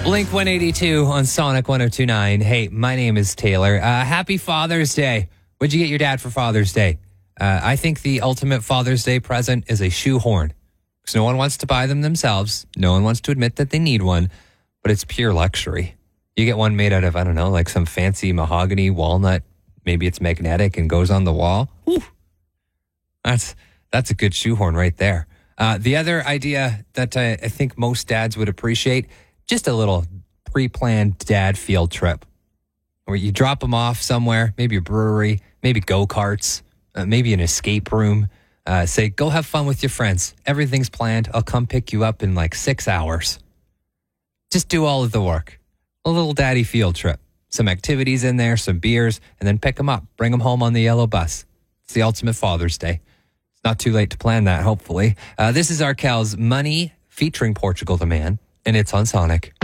Blink 182 on Sonic 1029. Hey, my name is Taylor. Happy Father's Day. What'd you get your dad for Father's Day? I think the ultimate Father's Day present is a shoehorn. Because no one wants to buy them themselves. No one wants to admit that they need one. But it's pure luxury. You get one made out of, I don't know, like some fancy mahogany walnut. Maybe it's magnetic and goes on the wall. Whew. That's a good shoehorn right there. The other idea that I think most dads would appreciate, just a little pre-planned dad field trip where you drop them off somewhere, maybe a brewery, maybe go-karts, maybe an escape room. Say, go have fun with your friends. Everything's planned. I'll come pick you up in like 6 hours. Just do all of the work. A little daddy field trip. Some activities in there, some beers, and then pick them up. Bring them home on the yellow bus. It's the ultimate Father's Day. It's not too late to plan that, hopefully. This is Arkel's Money featuring Portugal the Man, and it's on Sonic.